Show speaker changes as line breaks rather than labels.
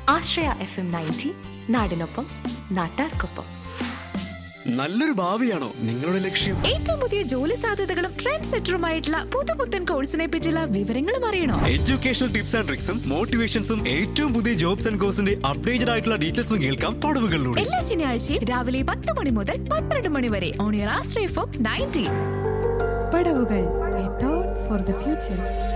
ആശ്രയ FM 90 നാടിനൊപ്പം നാട്ടാർക്കൊപ്പം.
നല്ലൊരു ഭാവിയാണോ നിങ്ങളുടെ ലക്ഷ്യം?
ഏറ്റവും പുതിയ ജോലി സാധ്യതകളും ട്രെൻഡ് സെറ്ററുമായിട്ടുള്ള പുതുപുത്തൻ കോഴ്സിനെ പറ്റിയുള്ള വിവരങ്ങളും അറിയണോ?
എഡ്യൂക്കേഷണൽ ടിപ്സ് ആൻഡ് ട്രിക്സും മോട്ടിവേഷൻസും ഏറ്റവും പുതിയ ജോബ്സ് ആൻഡ് കോഴ്സിന്റെ അപ്ഡേറ്റഡ് ആയിട്ടുള്ള ഡീറ്റെയിൽസും കേൾക്കാം പടവുകളിലൂടെ.
എല്ലാ ശനിയാഴ്ചയും രാവിലെ 10 മണി മുതൽ 12 മണി വരെ ഓൺ യുവർ ആശ്രയ FM 90.
പടവുകൾ, a thought for the future.